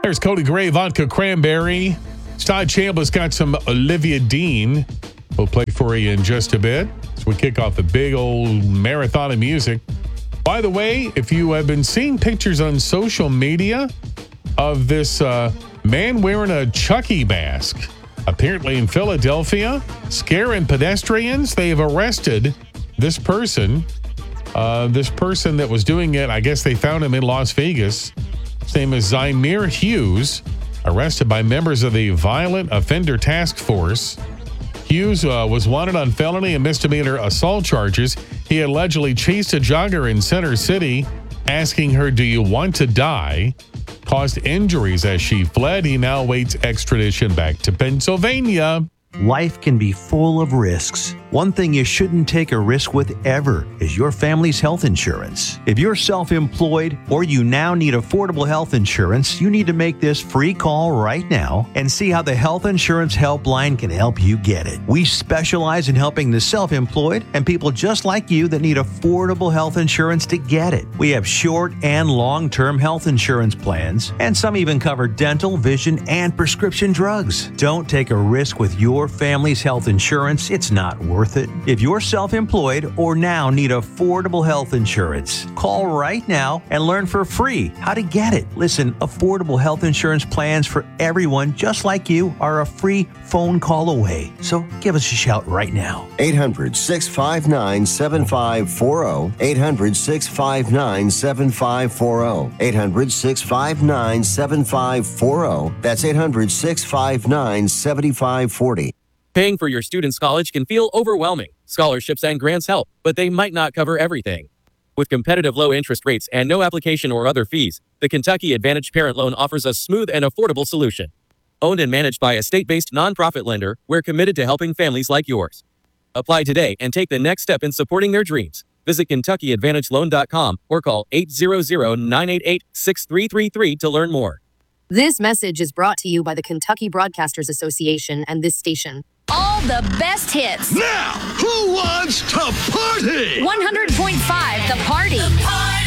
There's Cody Gray, Vodka Cranberry. Todd Chambliss got some Olivia Dean. We'll play for you in just a bit as we kick off the big old marathon of music. By the way, if you have been seeing pictures on social media of this man wearing a Chucky mask, apparently in Philadelphia, scaring pedestrians, they have arrested this person. This person that was doing it, I guess they found him in Las Vegas. His name is Zymir Hughes, arrested by members of the Violent Offender Task Force. Hughes was wanted on felony and misdemeanor assault charges. He allegedly chased a jogger in Center City, asking her, "Do you want to die?" Caused injuries as she fled. He now awaits extradition back to Pennsylvania. Life can be full of risks. One thing you shouldn't take a risk with ever is your family's health insurance. If you're self-employed or you now need affordable health insurance, you need to make this free call right now and see how the Health Insurance Helpline can help you get it. We specialize in helping the self-employed and people just like you that need affordable health insurance to get it. We have short and long-term health insurance plans, and some even cover dental, vision, and prescription drugs. Don't take a risk with your family's health insurance. It's not worth it. If you're self-employed or now need affordable health insurance, call right now and learn for free how to get it. Listen, affordable health insurance plans for everyone just like you are a free phone call away. So give us a shout right now. 800-659-7540. 800-659-7540. 800-659-7540. That's 800-659-7540. Paying for your student's college can feel overwhelming. Scholarships and grants help, but they might not cover everything. With competitive low interest rates and no application or other fees, the Kentucky Advantage Parent Loan offers a smooth and affordable solution. Owned and managed by a state-based nonprofit lender, we're committed to helping families like yours. Apply today and take the next step in supporting their dreams. Visit KentuckyAdvantageLoan.com or call 800-988-6333 to learn more. This message is brought to you by the Kentucky Broadcasters Association and this station. All the best hits. Now, who wants to party? 100.5 The Party.